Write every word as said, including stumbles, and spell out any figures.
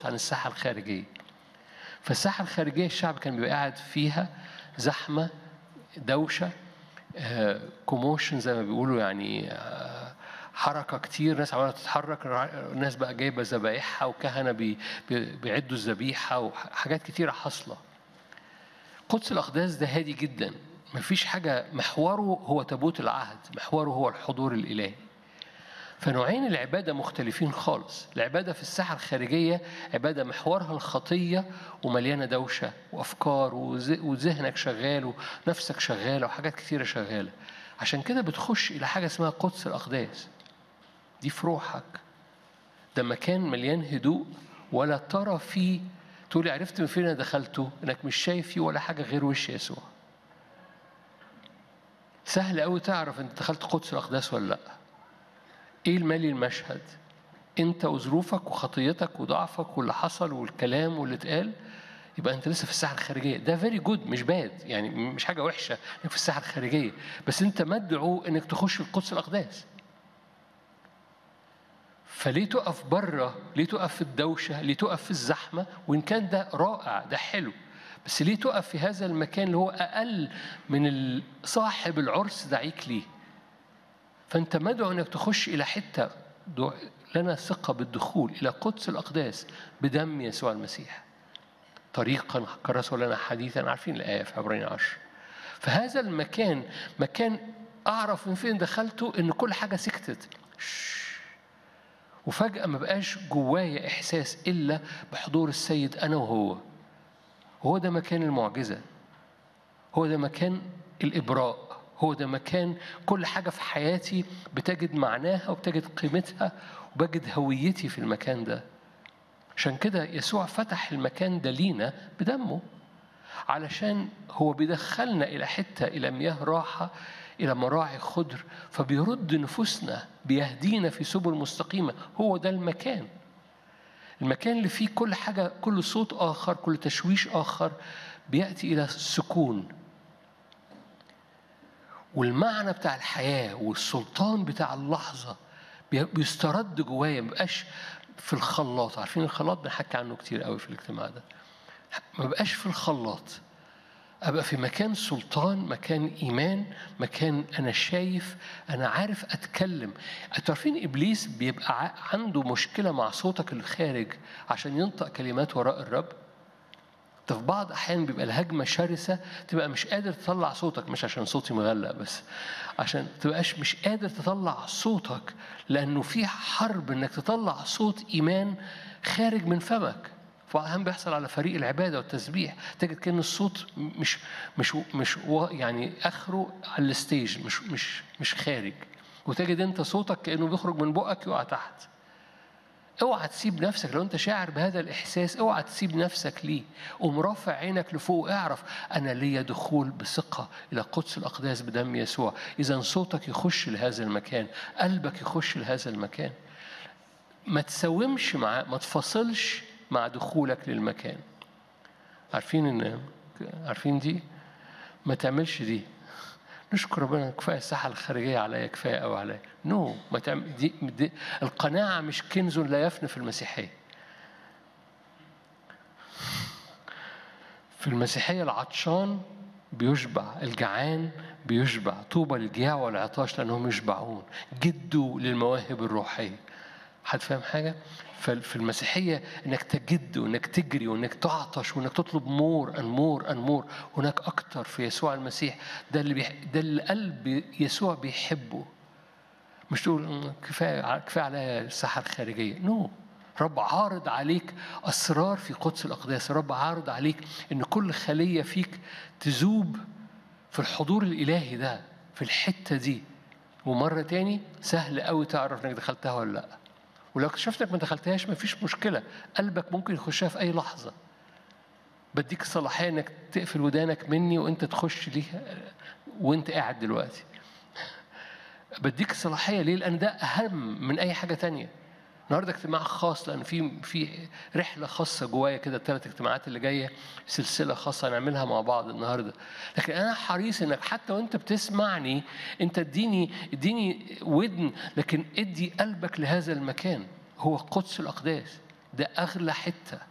عن الساحة الخارجية. فالساحة الخارجية الشعب كان بيبقى قاعد فيها زحمة، دوشة، كوموشن زي ما بيقولوا، يعني آه، حركة كتير، ناس عمالة تتحرك، ناس بقى جايبة ذبايحها وكهنة بي بي- بيعدوا الذبيحة وحاجات كتيرة حاصلة. قدس الأقداس ده هادي جدا، مفيش حاجة، محوره هو تابوت العهد، محوره هو الحضور الإلهي. فنوعين العبادة مختلفين خالص. العبادة في الساحة الخارجية عبادة محورها الخطية ومليانة دوشة وأفكار وز- وذهنك شغال ونفسك شغالة وحاجات كتيرة شغالة. عشان كده بتخش إلى حاجة اسمها قدس الأقداس، دي في روحك. ده مكان مليان هدوء ولا ترى فيه تقولي عرفت من فين أنا دخلته، إنك مش شايف فيه ولا حاجة غير وش يسوع. سهل قوي تعرف أنت دخلت قدس الأقداس ولا لأ. إيه المالي المشهد؟ أنت وظروفك وخطيتك وضعفك واللي حصل والكلام واللي اتقال. يبقى أنت لسه في الساحة الخارجية. ده فيري جود، مش باد، يعني مش حاجة وحشة إنك في الساحة الخارجية، بس أنت مدعو إنك تخش في القدس الأقداس. فليه تقف بره؟ ليه تقف في الدوشة؟ ليه تقف في الزحمة؟ وإن كان ده رائع، ده حلو، بس ليه تقف في هذا المكان اللي هو أقل من صاحب العرس دعيك ليه؟ فأنت مدعو أنك تخش إلى حتة لنا ثقة بالدخول إلى قدس الأقداس بدم يسوع المسيح. طريقا كرسوا لنا حديثا، عارفين الآية في عبرين عشر. فهذا المكان مكان أعرف من فين دخلته إن كل حاجة سكتت، وفجأة ما بقاش جوايا إحساس إلا بحضور السيد أنا وهو. هو ده مكان المعجزة، هو ده مكان الإبراء، هو ده مكان كل حاجة في حياتي بتجد معناها وبتجد قيمتها وبجد هويتي في المكان ده. عشان كده يسوع فتح المكان ده لينا بدمه، علشان هو بيدخلنا إلى حتة، إلى مياه راحة، إلى مراعي خضر، فبيرد نفوسنا، بيهدينا في سبل مستقيمة. هو ده المكان، المكان اللي فيه كل حاجة، كل صوت آخر، كل تشويش آخر بيأتي إلى السكون. والمعنى بتاع الحياة والسلطان بتاع اللحظة بيسترد جوايا، مبقاش في الخلاط. عارفين الخلاط؟ بنحكي عنه كتير قوي في الاجتماع ده. مبقاش في الخلاط، أبقى في مكان سلطان، مكان إيمان، مكان أنا شايف، أنا عارف أتكلم. عارفين إبليس بيبقى عنده مشكلة مع صوتك الخارج عشان ينطق كلمات وراء الرب. ده في بعض أحيان بيبقى الهجمة شرسة، تبقى مش قادر تطلع صوتك، مش عشان صوتي مغلق، بس عشان تبقاش مش قادر تطلع صوتك، لأنه في حرب إنك تطلع صوت إيمان خارج من فمك. فأهم بيحصل على فريق العبادة والتسبيح، تجد كأن الصوت مش مش مش يعني آخره على الستيج، مش مش مش خارج، وتجد أنت صوتك كأنه بيخرج من بقك يقع تحت. اوعى تسيب نفسك، لو انت شاعر بهذا الاحساس اوعى تسيب نفسك ليه. قوم رافع عينك لفوق، اعرف انا ليا دخول بثقه الى قدس الاقداس بدم يسوع. اذا صوتك يخش لهذا المكان، قلبك يخش لهذا المكان. ما تساومش معاه، ما تفاصلش مع دخولك للمكان. عارفين ان عارفين دي، ما تعملش دي. نشكر ربنا كفايه الساحه الخارجيه عليا، كفايه قوي عليا. نو no. ما تعمل دي, دي. القناعه مش كنز لا يفنى في المسيحيه. في المسيحيه العطشان بيشبع، الجعان بيشبع. طوبى للجياع والعطاش لانهم يشبعون. جدوا للمواهب الروحيه. حد فاهم حاجه؟ في المسيحيه انك تجد وانك تجري وانك تعطش وانك تطلب مور ان مور ان مور، هناك اكتر في يسوع المسيح. ده اللي بيح... ده اللي قلب يسوع بيحبه. مش تقول كفايه كفايه عليا الساحه الخارجيه. نو no. رب عارض عليك اسرار في قدس الاقداس. رب عارض عليك ان كل خليه فيك تذوب في الحضور الالهي ده، في الحته دي. ومره تاني سهل قوي تعرف انك دخلتها ولا لا. ولو اكتشفت انك ما دخلتهاش مفيش مشكله، قلبك ممكن يخشها في اي لحظه. بديك الصلاحيه انك تقفل ودانك مني وانت تخش ليها وانت قاعد دلوقتي. بديك الصلاحيه ليه؟ لان ده اهم من اي حاجه تانية. النهارده اجتماع خاص، لان في في رحله خاصه جوايا كده، الثلاث اجتماعات اللي جايه سلسله خاصه هنعملها مع بعض النهارده. لكن انا حريص انك حتى وانت بتسمعني انت اديني اديني ودن، لكن ادي قلبك لهذا المكان، هو قدس الاقداس. ده أغلى حتة.